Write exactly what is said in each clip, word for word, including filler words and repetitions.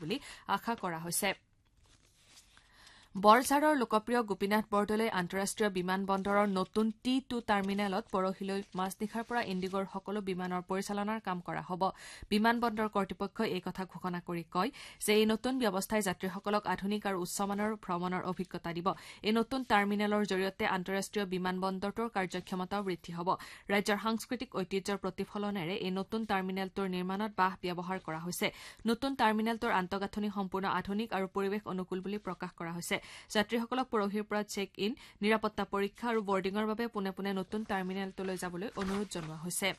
বুলি আশা কৰা হৈছে। বৰঝাৰৰ লোকপ্ৰিয় গোপীনাথ বৰদলৈ আন্তঃৰাষ্ট্ৰীয় বিমান বন্দৰৰ নতুন টি টু টাৰ্মিনেলত পৰহিলৈ মাজনিশাৰ পৰা ইণ্ডিগৰ সকলো বিমানৰ পৰিচালনাৰ কাম কৰা হ'ব। বিমান বন্দৰ কৰ্তৃপক্ষই এই কথা ঘোষণা কৰি কয় যে এই নতুন ব্যৱস্থাই যাত্ৰীসকলক আধুনিক আৰু উচ্চমানৰ ভ্ৰমণৰ অভিজ্ঞতা দিব। এই নতুন টাৰ্মিনেলৰ জৰিয়তে আন্তঃৰাষ্ট্ৰীয় বিমান বন্দৰটোৰ কাৰ্যক্ষমতাও বৃদ্ধি হ'ব। ৰাজ্যৰ সাংস্কৃতিক ঐতিহ্যৰ প্ৰতিফলনেৰে এই নতুন টাৰ্মিনেলটোৰ নিৰ্মাণত বাঁহ ব্যৱহাৰ কৰা হৈছে। নতুন টাৰ্মিনেলটোৰ আন্তঃগাঁথনি সম্পূৰ্ণ আধুনিক আৰু পৰিৱেশ অনুকূল বুলি প্ৰকাশ কৰা হৈছে। যাত্ৰীসকলক পৰহিৰ পৰা চেক ইন, নিৰাপত্তা পৰীক্ষা আৰু বৰ্ডিঙৰ বাবে পোনে পোনে নতুন টাৰ্মিনেলটোলৈ যাবলৈ অনুৰোধ জনোৱা হৈছে।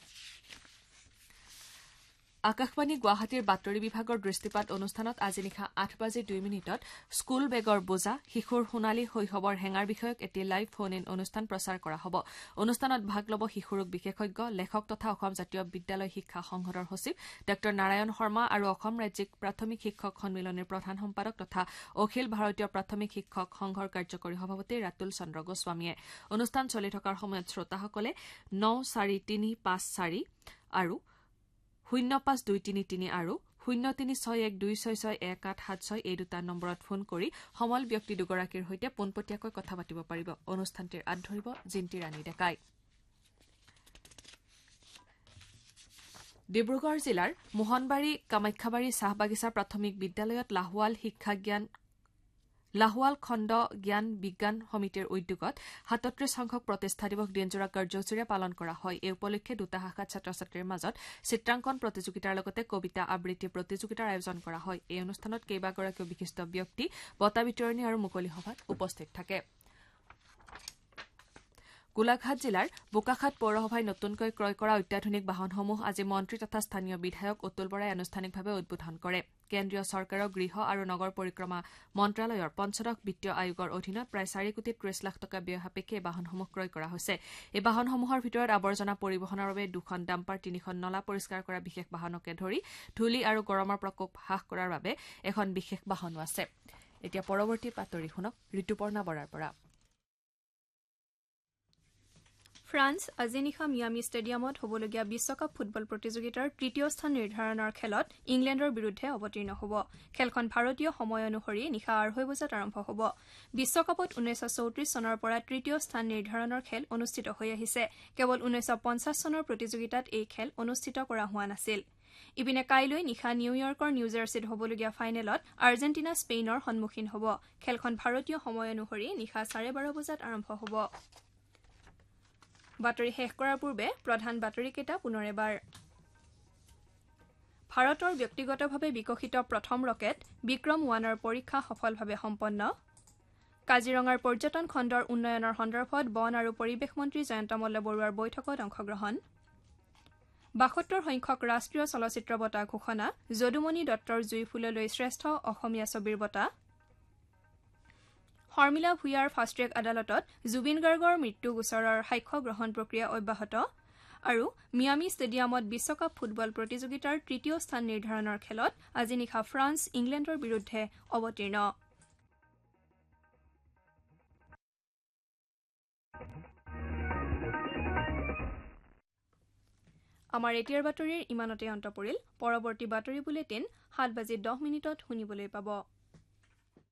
আকাশবাণী গুৱাহাটীৰ বাতৰি বিভাগৰ দৃষ্টিপাত অনুষ্ঠানত আজি নিশা আঠ বাজি দুই মিনিটত স্কুল বেগৰ বোজা, শিশুৰ সোণালী শৈশৱৰ হেঙাৰ বিষয়ক এটি লাইভ ফোন ইন অনুষ্ঠান প্ৰচাৰ কৰা হ'ব। অনুষ্ঠানত ভাগ ল'ব শিশুৰোগ বিশেষজ্ঞ, লেখক তথা অসম জাতীয় বিদ্যালয় শিক্ষা সংসদৰ সচিব ডাঃ নাৰায়ণ শৰ্মা আৰু অসম ৰাজ্যিক প্ৰাথমিক শিক্ষক সন্মিলনীৰ প্ৰধান সম্পাদক তথা অখিল ভাৰতীয় প্ৰাথমিক শিক্ষক সংঘৰ কাৰ্যকৰী সভাপতি ৰাতুল চন্দ্ৰ গোস্বামীয়ে। অনুষ্ঠান চলি থকাৰ সময়ত শ্ৰোতাসকলে ন চাৰি তিনি পাঁচ চাৰি আৰু শূন্য পাঁচ দুই তিনি তিনি আৰু শূন্য তিনি ছয় এক দুই ছয় ছয় এক আঠ সাত ছয় এই দুটা নম্বৰত ফোন কৰি সমল ব্যক্তি দুগৰাকীৰ সৈতে পোনপটীয়াকৈ কথা পাতিব পাৰিব। অনুষ্ঠানটিৰ আঁত ধৰিব জিন্তি ৰাণী ডেকাই। ডিব্ৰুগড় জিলাৰ মোহনবাৰী কামাখ্যাবাৰী চাহবাগিচা প্ৰাথমিক বিদ্যালয়ত লাহোৱাল শিক্ষা জ্ঞান লাহোৱাল খণ্ড জ্ঞান বিজ্ঞান সমিতিৰ উদ্যোগত সাতত্ৰিশ সংখ্যক প্ৰতিষ্ঠা দিৱস দিনজোৰা কাৰ্যসূচীৰে পালন কৰা হয়। এই উপলক্ষে দুটা শাখাত ছাত্ৰ ছাত্ৰীৰ মাজত চিত্ৰাংকন প্ৰতিযোগিতাৰ লগতে কবিতা আবৃত্তি প্ৰতিযোগিতাৰ আয়োজন কৰা হয়। এই অনুষ্ঠানত কেইবাগৰাকীও বিশিষ্ট ব্যক্তি বঁটা বিতৰণী আৰু মুকলি সভাত উপস্থিত থাকে। গোলাঘাট জিলাৰ বোকাখাত পৌৰসভাই নতুনকৈ ক্ৰয় কৰা অত্যাধুনিক বাহনসমূহ আজি মন্ত্ৰী তথা স্থানীয় বিধায়ক অতুল বৰাই আনুষ্ঠানিকভাৱে উদ্বোধন কৰে। কেন্দ্ৰীয় চৰকাৰৰ গৃহ আৰু নগৰ পৰিক্ৰমা মন্ত্ৰালয়ৰ পঞ্চদশ বিত্তীয় আয়োগৰ অধীনত প্ৰায় চাৰি কোটি ত্ৰিশ লাখ টকা ব্যয় সাপেক্ষে এই বাহনসমূহ ক্ৰয় কৰা হৈছে। এই বাহনসমূহৰ ভিতৰত আৱৰ্জনা পৰিবহণৰ বাবে দুখন ডাম্পাৰ, তিনিখন নলা পৰিষ্কাৰ কৰা বিশেষ বাহনকে ধৰি ধূলি আৰু গৰমৰ প্ৰকোপ হ্ৰাস কৰাৰ বাবে এখন বিশেষ বাহনো আছে। এতিয়া পৰৱৰ্তী বাতৰি শুনক ঋতুপৰ্ণা বৰাৰ পৰা। ফ্ৰান্স আজি নিশা মিয়ামি ষ্টেডিয়ামত হ'বলগীয়া বিশ্বকাপ ফুটবল প্ৰতিযোগিতাৰ তৃতীয় স্থান নিৰ্ধাৰণৰ খেলত ইংলেণ্ডৰ বিৰুদ্ধে অৱতীৰ্ণ হ'ব। খেলখন ভাৰতীয় সময় অনুসৰি নিশা আঢ়ৈ বজাত আৰম্ভ হ'ব। বিশ্বকাপত ঊনৈশ চৌত্ৰিশ চনৰ পৰা তৃতীয় স্থান নিৰ্ধাৰণৰ খেল অনুষ্ঠিত হৈ আহিছে। কেৱল ঊনৈশ পঞ্চাছ চনৰ প্ৰতিযোগিতাত এই খেল অনুষ্ঠিত কৰা হোৱা নাছিল। ইপিনে কাইলৈ নিশা নিউয়ৰ্কৰ নিউ জাৰ্চিত হ'বলগীয়া ফাইনেলত আৰ্জেণ্টিনা স্পেইনৰ সন্মুখীন হ'ব। খেলখন ভাৰতীয় সময় অনুসৰি নিশা চাৰে বাৰ বজাত আৰম্ভ হ'ব। বাতৰি শেষ কৰাৰ পূৰ্বে প্ৰধান বাতৰিকেইটা পুনৰ এবাৰ। ভাৰতৰ ব্যক্তিগতভাৱে বিকশিত প্ৰথম ৰকেট বিক্ৰম ওৱানৰ পৰীক্ষা সফলভাৱে সম্পন্ন। কাজিৰঙাৰ পৰ্যটন খণ্ডৰ উন্নয়নৰ সন্দৰ্ভত বন আৰু পৰিৱেশ মন্ত্ৰী জয়ন্ত মল্ল বৰুৱাৰ বৈঠকত অংশগ্ৰহণ। বাসত্তৰ সংখ্যক ৰাষ্ট্ৰীয় চলচ্চিত্ৰ বঁটা ঘোষণা, যদুমণি দত্তৰ জুইফুললৈ শ্ৰেষ্ঠ অসমীয়া ছবিৰ বঁটা। শৰ্মিলা ভূঞাৰ ফাষ্টট্ৰেক আদালতত জুবিন গাৰ্গৰ মৃত্যু গোচৰৰ সাক্ষ্য গ্ৰহণ প্ৰক্ৰিয়া অব্যাহত আৰু মিয়ামি ষ্টেডিয়ামত বিশ্বকাপ ফুটবল প্ৰতিযোগিতাৰ তৃতীয় স্থান নিৰ্ধাৰণৰ খেলত আজি নিশা ফ্ৰান্স ইংলেণ্ডৰ বিৰুদ্ধে অৱতীৰ্ণ। আমাৰ এতিয়াৰ বাতৰিৰ ইমানতে অন্ত পৰিল। পৰৱৰ্তী বাতৰি বুলেটিন সাত বাজি দহ মিনিটত শুনিবলৈ পাব।